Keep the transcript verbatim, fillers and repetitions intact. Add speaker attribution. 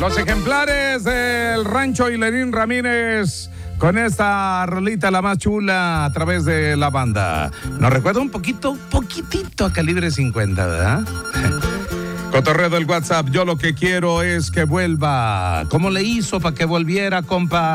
Speaker 1: Los ejemplares del Rancho Hilarín Ramírez con esta rolita la más chula a través de la banda. Nos recuerda un poquito, poquitito a Calibre cincuenta, ¿verdad? Cotorreo del WhatsApp, yo lo que quiero es que vuelva. ¿Cómo le hizo para que volviera, compa?